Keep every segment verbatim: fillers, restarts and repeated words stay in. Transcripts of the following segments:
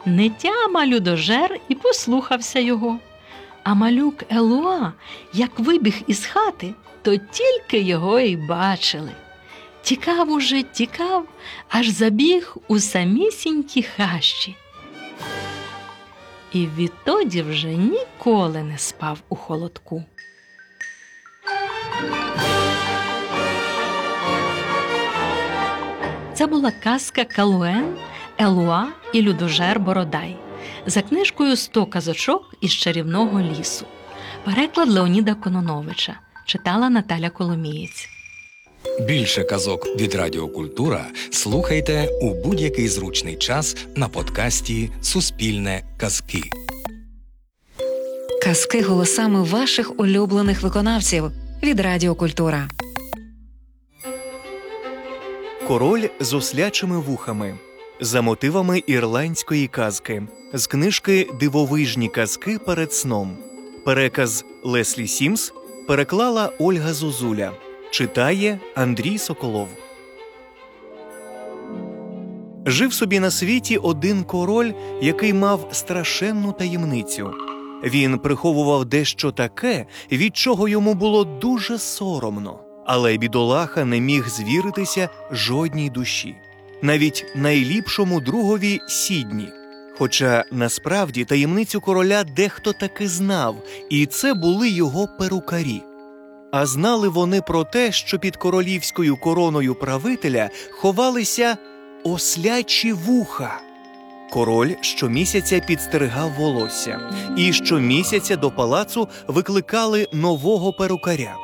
Нетяма людожер і послухався його. А малюк Елуа, як вибіг із хати, то тільки його й бачили. Тікав уже, тікав, аж забіг у самісінькі хащі. І відтоді вже ніколи не спав у холодку. Це була казка «Калуен, Елуа і людожер Бородай» за книжкою «сто казочок із чарівного лісу». Переклад Леоніда Кононовича. Читала Наталя Коломієць. Більше казок від Радіо Культура слухайте у будь-який зручний час на подкасті «Суспільне казки». Казки голосами ваших улюблених виконавців від Радіо Культура. Король з ослячими вухами. За мотивами ірландської казки. З книжки «Дивовижні казки перед сном». Переказ Леслі Сімс. Переклала Ольга Зозуля. Читає Андрій Соколов. Жив собі на світі один король, який мав страшенну таємницю. Він приховував дещо таке, від чого йому було дуже соромно. Але бідолаха не міг звіритися жодній душі. Навіть найліпшому другові Сідні. Хоча, насправді, таємницю короля дехто таки знав, і це були його перукарі. А знали вони про те, що під королівською короною правителя ховалися ослячі вуха. Король щомісяця підстригав волосся, і щомісяця до палацу викликали нового перукаря.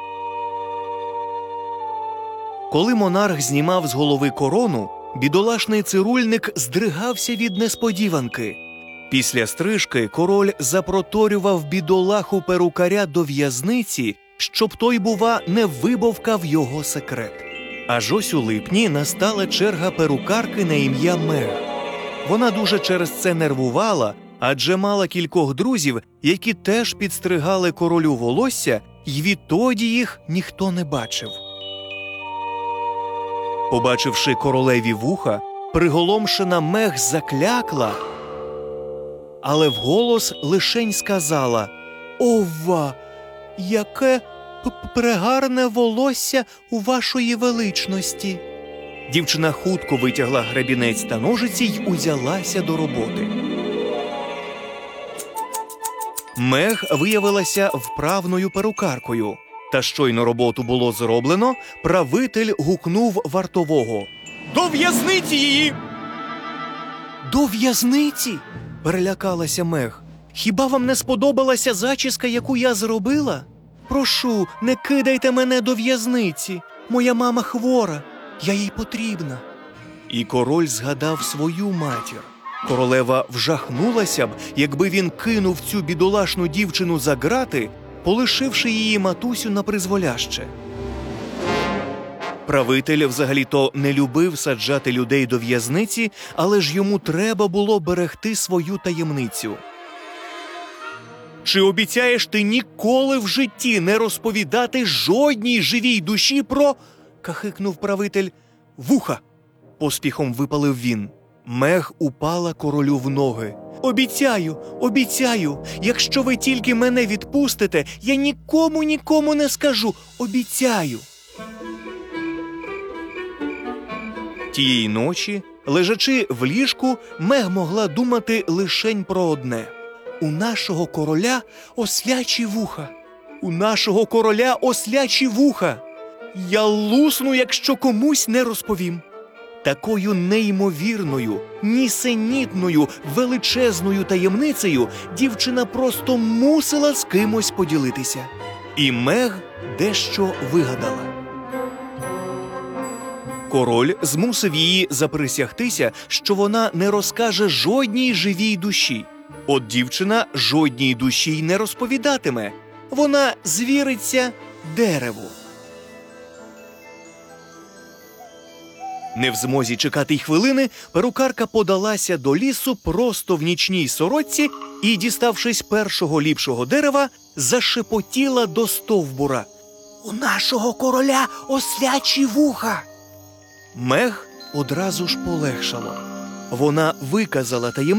Коли монарх знімав з голови корону, бідолашний цирульник здригався від несподіванки. Після стрижки король запроторював бідолаху перукаря до в'язниці, щоб той, бува, не вибовкав його секрет. Аж ось у липні настала черга перукарки на ім'я Мег. Вона дуже через це нервувала, адже мала кількох друзів, які теж підстригали королю волосся, й відтоді їх ніхто не бачив. Побачивши королеві вуха, приголомшена Мег заклякла, але вголос лишень сказала: «Ова, яке прегарне волосся у вашої величності!» Дівчина хутко витягла гребінець та ножиці й узялася до роботи. Мег виявилася вправною перукаркою. Та щойно роботу було зроблено, правитель гукнув вартового: «До в'язниці її!» «До в'язниці?» – перелякалася Мег. «Хіба вам не сподобалася зачіска, яку я зробила? Прошу, не кидайте мене до в'язниці. Моя мама хвора, я їй потрібна». І король згадав свою матір. Королева вжахнулася б, якби він кинув цю бідолашну дівчину за ґрати, полишивши її матусю напризволяще. Правитель взагалі-то не любив саджати людей до в'язниці, але ж йому треба було берегти свою таємницю. «Чи обіцяєш ти ніколи в житті не розповідати жодній живій душі про...» – кахикнув правитель. «Вуха!» – поспіхом випалив він. Мег упала королю в ноги. «Обіцяю, обіцяю, якщо ви тільки мене відпустите, я нікому нікому не скажу, обіцяю». Тієї ночі, лежачи в ліжку, Мег могла думати лишень про одне. У нашого короля ослячі вуха. У нашого короля ослячі вуха. Я лусну, якщо комусь не розповім. Такою неймовірною, нісенітною, величезною таємницею дівчина просто мусила з кимось поділитися. І Мег дещо вигадала. Король змусив її заприсягтися, що вона не розкаже жодній живій душі. От дівчина жодній душі й не розповідатиме. Вона звіриться дереву. Не в змозі чекати й хвилини, перукарка подалася до лісу просто в нічній сорочці і, діставшись першого ліпшого дерева, зашепотіла до стовбура: «У нашого короля ослячі вуха!» Мег одразу ж полегшало. Вона виказала таємницю